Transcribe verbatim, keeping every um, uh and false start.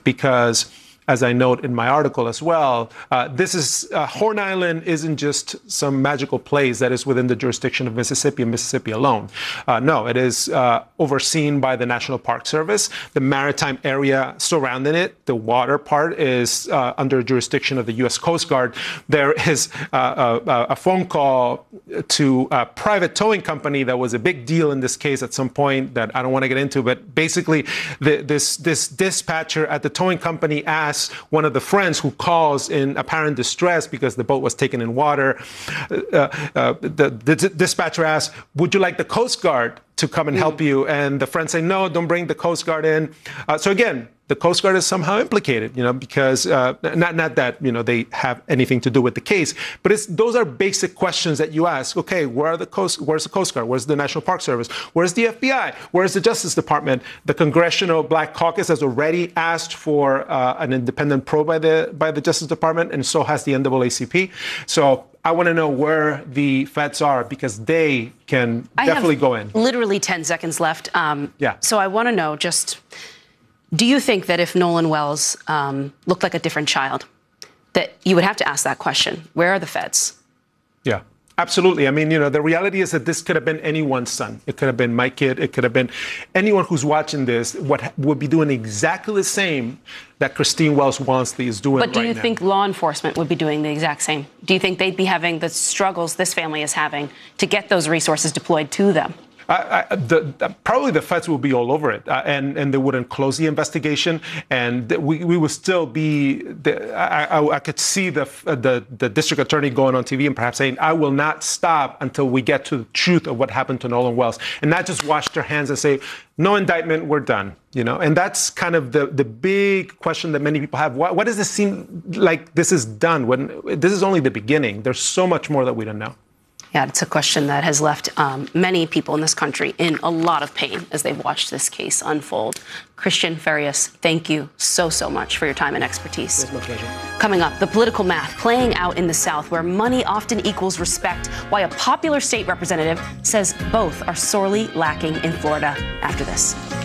because, as I note in my article as well, uh, this is uh, Horn Island isn't just some magical place that is within the jurisdiction of Mississippi and Mississippi alone. Uh, no, it is uh, overseen by the National Park Service. The maritime area surrounding it, the water part, is uh, under jurisdiction of the U S Coast Guard. There is uh, a, a phone call to a private towing company that was a big deal in this case at some point that I don't want to get into, but basically the, this, this dispatcher at the towing company asked one of the friends who calls in apparent distress because the boat was taken in water. Uh, uh, the, the dispatcher asked, would you like the Coast Guard to come and help you? And the friend said, no, don't bring the Coast Guard in. Uh, so again, the Coast Guard is somehow implicated, you know, because uh, not not that, you know, they have anything to do with the case, but it's those are basic questions that you ask. Okay, where are the Coast? Where's the Coast Guard? Where's the National Park Service? Where's the F B I? Where's the Justice Department? The Congressional Black Caucus has already asked for uh, an independent probe by the by the Justice Department, and so has the N double A C P. So I want to know where the feds are because they can I definitely have go in. Literally ten seconds left. Um, yeah. So I want to know just. Do you think that if Nolan Wells um, looked like a different child, that you would have to ask that question? Where are the feds? Yeah, absolutely. I mean, you know, the reality is that this could have been anyone's son. It could have been my kid. It could have been anyone who's watching this what would be doing exactly the same that Christine Wells Wansley is doing right now. But do you think law enforcement would be doing the exact same? Do you think they'd be having the struggles this family is having to get those resources deployed to them? I, I, the, the, probably the feds will be all over it, uh, and and they wouldn't close the investigation, and we we would still be. The, I, I, I could see the, the the district attorney going on T V and perhaps saying, "I will not stop until we get to the truth of what happened to Nolan Wells," and not just wash their hands and say, "No indictment, we're done." You know, and that's kind of the the big question that many people have. Why, why does this seem like this is done when this is only the beginning? There's so much more that we don't know. Yeah, it's a question that has left um, many people in this country in a lot of pain as they've watched this case unfold. Christian Farias, thank you so, so much for your time and expertise. It's my pleasure. Coming up, the political math playing out in the South, where money often equals respect, why a popular state representative says both are sorely lacking in Florida. After this.